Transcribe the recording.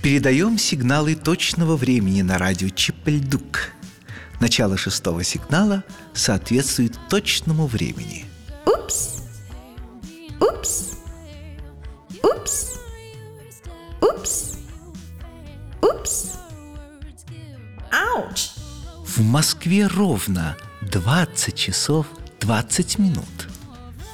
Передаем сигналы точного времени на радио Чип-Ль-Дук. Начало 6-го сигнала соответствует точному времени. Упс! Упс! Упс! Упс! Упс! Ауч! В Москве ровно 20 часов 20 минут.